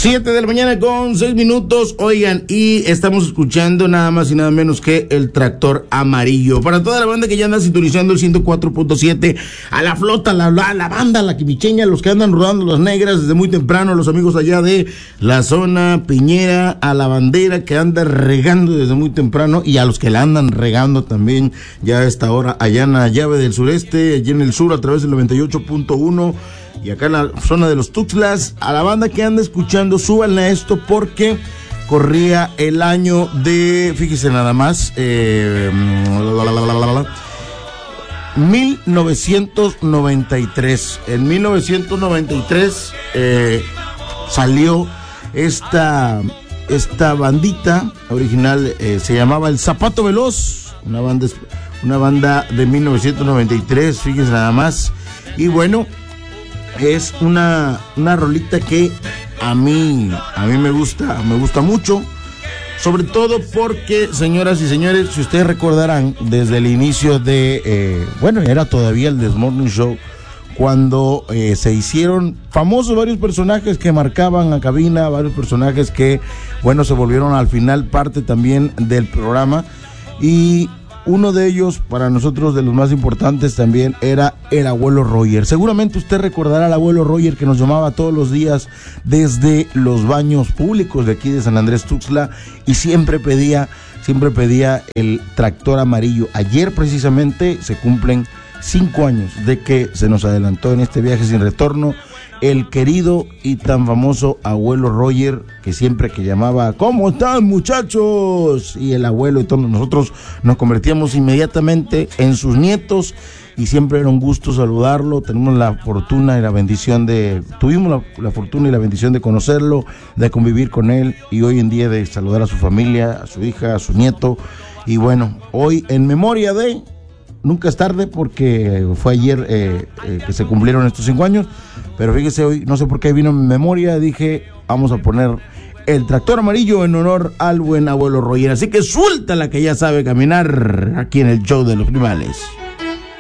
7:06 a.m. Oigan, y estamos escuchando nada más y nada menos que El Tractor Amarillo. Para toda la banda que ya anda sintonizando el 104.7, a la flota, la banda, la quimicheña, los que andan rodando las negras desde muy temprano, los amigos allá de la zona Piñera, a la bandera que anda regando desde muy temprano, y a los que la andan regando también ya a esta hora allá en la llave del sureste, allí en el sur a través del 98.1. Y acá en la zona de los Tuxtlas, a la banda que anda escuchando, súbanle a esto porque corría el año de, fíjese nada más, 1993. En 1993 salió esta bandita original, se llamaba El Zapato Veloz, una banda de 1993, fíjese nada más. Y bueno, es una rolita que a mí me gusta mucho, sobre todo porque, señoras y señores, si ustedes recordarán, desde el inicio de, era todavía el This Morning Show, cuando se hicieron famosos varios personajes que marcaban a cabina, varios personajes que, se volvieron al final parte también del programa, y uno de ellos, para nosotros de los más importantes también, era el abuelo Roger. Seguramente usted recordará al abuelo Roger, que nos llamaba todos los días desde los baños públicos de aquí de San Andrés Tuxtla, y siempre pedía el Tractor Amarillo. Ayer precisamente se cumplen 5 años de que se nos adelantó en este viaje sin retorno el querido y tan famoso abuelo Roger, que siempre que llamaba, ¿cómo están, muchachos? Y el abuelo y todos nosotros nos convertíamos inmediatamente en sus nietos, y siempre era un gusto saludarlo. Tuvimos la fortuna y la bendición de conocerlo, de convivir con él, y hoy en día de saludar a su familia, a su hija, a su nieto. Y bueno, hoy en memoria de... Nunca es tarde, porque fue ayer que se cumplieron estos 5 años, pero fíjese, hoy no sé por qué vino en mi memoria, dije, vamos a poner El Tractor Amarillo en honor al buen abuelo Roger. Así que suéltala, que ya sabe caminar, aquí en el show de los primales.